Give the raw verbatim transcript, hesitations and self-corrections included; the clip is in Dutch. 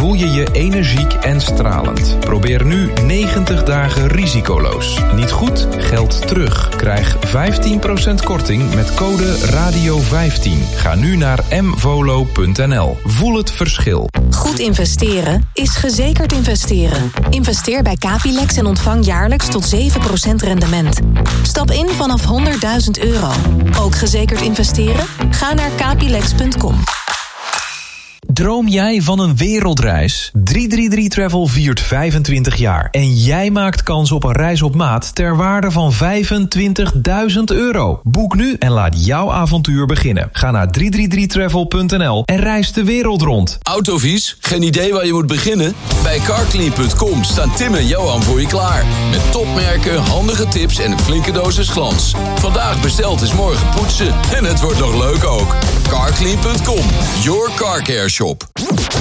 voel je je energiek en stralend. Probeer nu negentig dagen risicoloos. Niet goed? Geld terug. Krijg vijftien procent korting met code radio vijftien. Ga nu naar m volo punt n l. Voel het verschil. Goed investeren is gezekerd investeren. Investeer bij Capilex en ontvang jaarlijks tot zeven procent rendement. Stap in vanaf honderdduizend euro. Ook gezekerd investeren? Ga naar capilex punt com. Droom jij van een wereldreis? drie drie drie Travel viert vijfentwintig jaar. En jij maakt kans op een reis op maat ter waarde van vijfentwintigduizend euro. Boek nu en laat jouw avontuur beginnen. Ga naar drie drie drie travel punt n l en reis de wereld rond. Autovies? Geen idee waar je moet beginnen? Bij carclean punt com staan Tim en Johan voor je klaar. Met topmerken, handige tips en een flinke dosis glans. Vandaag besteld is morgen poetsen. En het wordt nog leuk ook. carclean punt com, your car care shop.